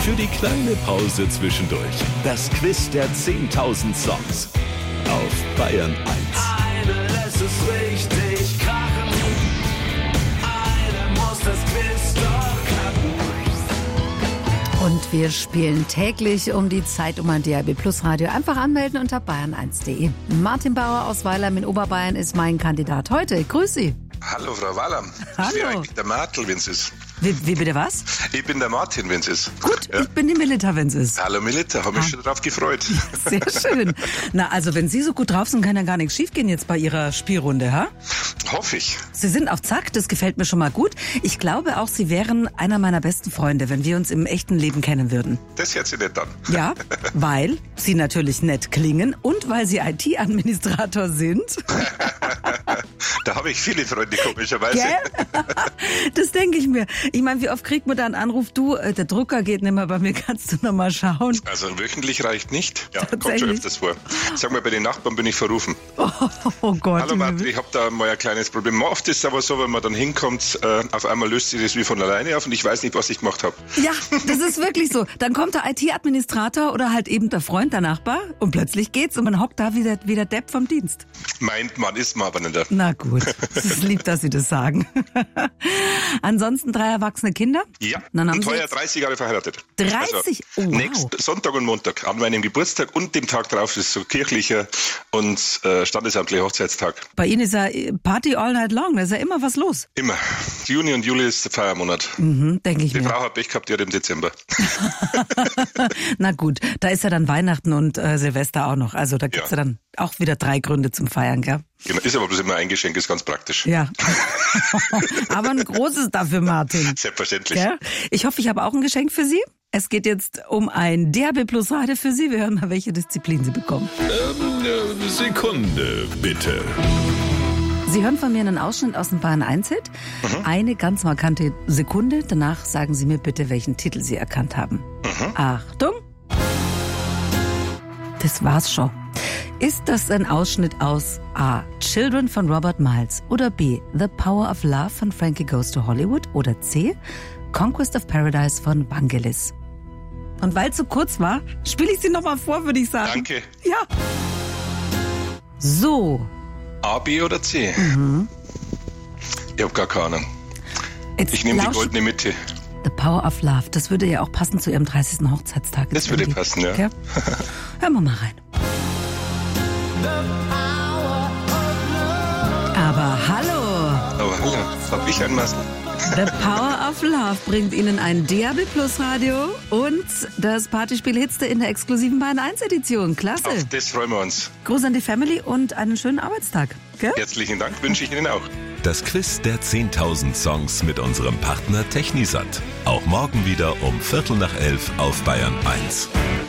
Für die kleine Pause zwischendurch. Das Quiz der 10.000 Songs. Auf Bayern 1. Eine lässt es richtig krachen. Eine muss das Quiz doch knacken. Und wir spielen täglich um die Zeit um ein DAB Plus Radio. Einfach anmelden unter bayern1.de. Martin Bauer aus Weilheim in Oberbayern ist mein Kandidat heute. Grüß Sie. Hallo, Frau Wahler. Hallo. Ich bin eigentlich der Martel, wenn es ist. Wie bitte was? Ich bin der Martin, wenn es ist. Gut, Ja. ich bin die Milita, wenn es ist. Hallo Milita, habe mich schon drauf gefreut. Sehr schön. Na, also wenn Sie so gut drauf sind, kann ja gar nichts schiefgehen jetzt bei Ihrer Spielrunde, ha? Hoffe ich. Sie sind auf Zack, das gefällt mir schon mal gut. Ich glaube auch, Sie wären einer meiner besten Freunde, wenn wir uns im echten Leben kennen würden. Das hört sich nicht an. Ja, weil Sie natürlich nett klingen und weil Sie IT-Administrator sind. Da habe ich viele Freunde, komischerweise. Gell? Das denke ich mir. Ich meine, wie oft kriegt man da einen Anruf, du, der Drucker geht nicht mehr bei mir, kannst du noch mal schauen? Also wöchentlich reicht nicht. Ja, kommt Tatsächlich? schon öfters vor. Sag mal, bei den Nachbarn bin ich verrufen. Oh Gott. Hallo Martin, ich habe da mal ein kleines Problem. Oft ist es aber so, wenn man dann hinkommt, auf einmal löst sich das wie von alleine auf und ich weiß nicht, was ich gemacht habe. Ja, das ist wirklich so. Dann kommt der IT-Administrator oder halt eben der Freund, der Nachbar und plötzlich geht's und man hockt da wie der Depp vom Dienst. Meint man, ist man aber nicht. Na gut, es ist lieb, dass Sie das sagen. Ansonsten 3 erwachsene Kinder? Ja, Dann haben und Sie heuer jetzt 30 Jahre verheiratet. 30? Also, Oh, wow. Nächsten Sonntag und Montag, an meinem Geburtstag und dem Tag drauf ist so kirchlicher und standesamtlicher Hochzeitstag. Bei Ihnen ist ja Party all night long, da ist ja immer was los. Immer. Juni und Juli ist der Feiermonat. Denke ich Die mir. Frau hat Pech gehabt, die hat im Dezember. Na gut, da ist ja dann Weihnachten und Silvester auch noch. Also da gibt's ja dann auch wieder 3 Gründe zum Feiern, gell? Genau, ist aber bloß immer ein Geschenk, ist ganz praktisch. Ja. Aber ein großes dafür, Martin. Selbstverständlich. Gell? Ich hoffe, ich habe auch ein Geschenk für Sie. Es geht jetzt um ein DAB Plus Radio für Sie. Wir hören mal, welche Disziplin Sie bekommen. Sekunde, bitte. Sie hören von mir einen Ausschnitt aus dem Bayern 1-Hit. Eine ganz markante Sekunde. Danach sagen Sie mir bitte, welchen Titel Sie erkannt haben. Achtung. Das war's schon. Ist das ein Ausschnitt aus A. Children von Robert Miles oder B. The Power of Love von Frankie Goes to Hollywood oder C. Conquest of Paradise von Vangelis? Und weil es so kurz war, spiele ich sie nochmal vor, würde ich sagen. Danke. Ja. So. A, B oder C? Ich habe gar keine Ahnung. Jetzt Ich nehme die lauschen- goldene Mitte. The Power of Love. Das würde ja auch passen zu Ihrem 30. Hochzeitstag. Das würde passen, ja. Gell? Hören wir mal rein. Aber hallo. Aber hallo, hab ich ein Masel. The Power of Love bringt Ihnen ein DAB Plus Radio und das Partyspiel Hitste in der exklusiven Bayern 1 Edition. Klasse. Auf das freuen wir uns. Gruß an die Family und einen schönen Arbeitstag. Gell? Herzlichen Dank wünsche ich Ihnen auch. Das Quiz der 10.000 Songs mit unserem Partner Technisat. Auch morgen wieder um 11:15 auf Bayern 1.